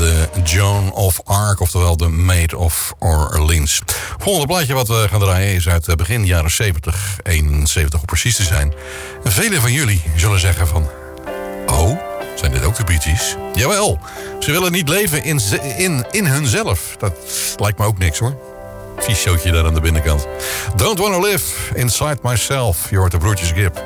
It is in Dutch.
de Joan of Arc, oftewel de Maid of Orleans. Het volgende plaatje wat we gaan draaien is uit begin jaren 70, 71 om precies te zijn. En velen van jullie zullen zeggen van... Oh, zijn dit ook de Bee Gees? Jawel, ze willen niet leven in hunzelf. Dat lijkt me ook niks hoor. Vies showtje daar aan de binnenkant. Don't Wanna Live Inside Myself. Je hoort de broertjes Gibb.